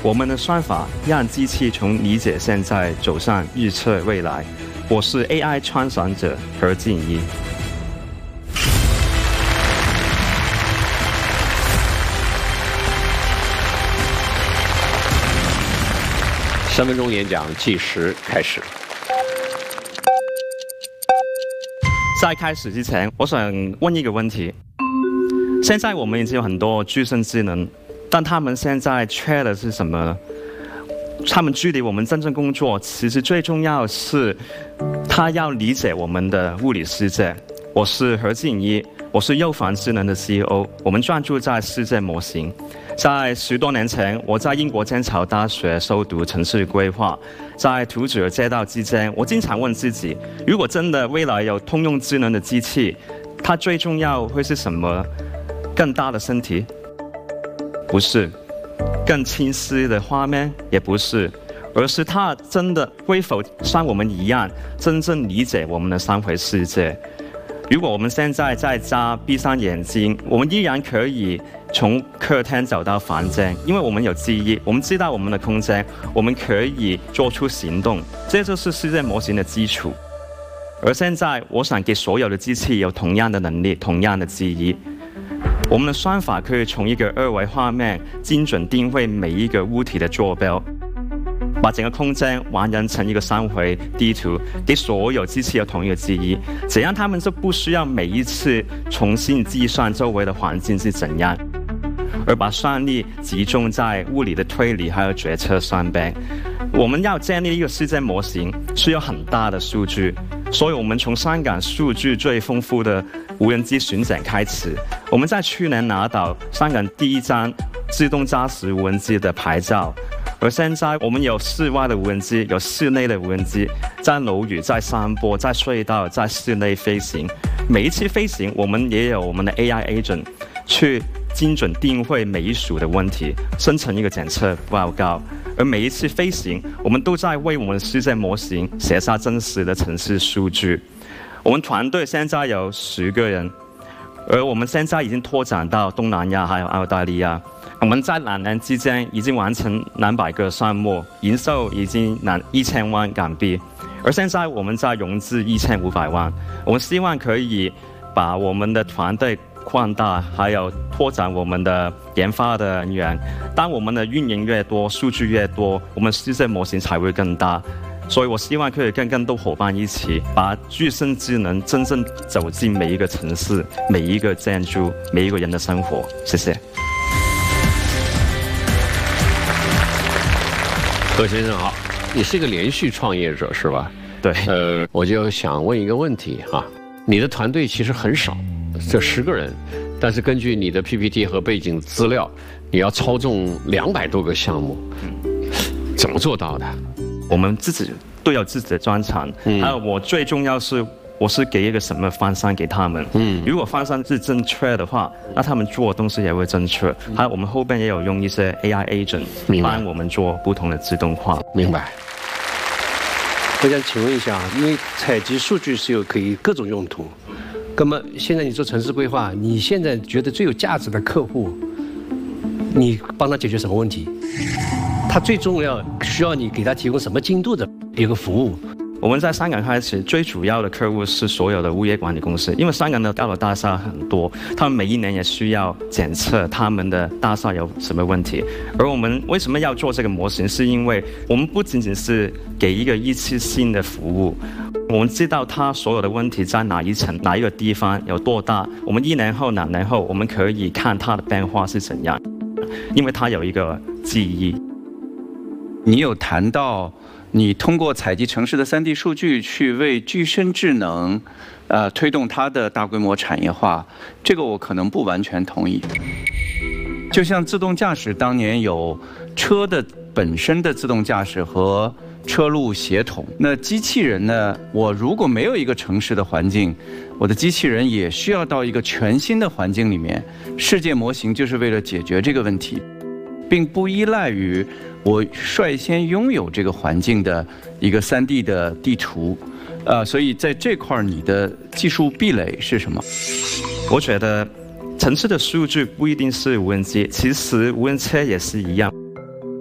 我们的算法让机器从理解现在走向预测未来。我是 AI 创始者何敬一。 3分钟演讲计时开始。 在开始之前，我想问一个问题：现在我们已经有很多具身智能，但他们现在缺的是什么呢？他们距离我们真正工作，其实最重要是，他要理解我们的物理世界。我是何敬一，我是右凡智能的 CEO， 我们专注在世界模型。在10多年前，我在英国剑桥大学修读城市规划。在图纸街道之间，我经常问自己：如果真的未来有通用智能的机器，它最重要会是什么？更大的身体？不是。更清晰的画面？也不是。而是它真的会否像我们一样，真正理解我们的3维世界？如果我们现在在家闭上眼睛，我们依然可以从客厅走到房间，因为我们有记忆，我们知道我们的空间，我们可以做出行动，这就是世界模型的基础。而现在，我想给所有的机器有同样的能力，同样的记忆。我们的算法可以从一个2维画面精准定位每一个物体的坐标，把整个空间还原成一个3维地图，给所有机器有同一个记忆，这样他们就不需要每一次重新计算周围的环境是怎样，而把算力集中在物理的推理还有决策上边。我们要建立一个世界模型，需要很大的数据，所以我们从香港数据最丰富的无人机巡检开始。我们在去年拿到香港第1张自动驾驶无人机的牌照。而现在我们有室外的无人机，有室内的无人机，在楼宇、在山坡、在隧道、在室内飞行。每一次飞行，我们也有我们的 AI agent 去精准定位每一属的问题，生成一个检测报告。而每一次飞行，我们都在为我们的世界模型写下真实的城市数据。我们团队现在有10个人，而我们现在已经拓展到东南亚还有澳大利亚。我们在2年之间已经完成200个项目，营收已经1000万港币，而现在我们在融资1500万。我们希望可以把我们的团队扩大，还有拓展我们的研发的人员。当我们的运营越多，数据越多，我们世界模型才会更大。所以我希望可以跟更多伙伴一起，把具身智能真正走进每一个城市、每一个建筑、每一个人的生活。谢谢。 何先生好，你是一个连续创业者是吧？ 对。 我就想问一个问题啊，你的团队其实很少，这10个人，但是根据你的 PPT 和背景资料，你要操纵200多个项目，怎么做到的？ 我们自己都有自己的专长，还有我最重要是，我是给一个什么方向给他们。如果方向是正确的话，那他们做的东西也会正确。还有我们后边也有用一些 AI agent 帮我们做不同的自动化。 明白。 我想请问一下，因为采集数据是有可以各种用途，那么现在你做城市规划，你现在觉得最有价值的客户，你帮他解决什么问题？他最重要需要你给他提供什么精度的一个服务？ 我们在香港开始，最主要的客户是所有的物业管理公司，因为香港的高楼大厦很多，他们每一年也需要检测他们的大厦有什么问题。而我们为什么要做这个模型，是因为我们不仅仅是给一个一次性的服务，我们知道它所有的问题在哪一层、哪一个地方有多大，我们1年后、2年后，我们可以看它的变化是怎样，因为它有一个记忆。 你有谈到你通过采集城市的3D 数据去为具身智能，推动它的大规模产业化，这个我可能不完全同意。就像自动驾驶当年有车的本身的自动驾驶和车路协同，那机器人呢？我如果没有一个城市的环境，我的机器人也需要到一个全新的环境里面。世界模型就是为了解决这个问题，并不依赖于我率先拥有这个环境的一个3D 的地图，所以在这块你的技术壁垒是什么？ 我觉得城市的数据不一定是无人机，其实无人车也是一样。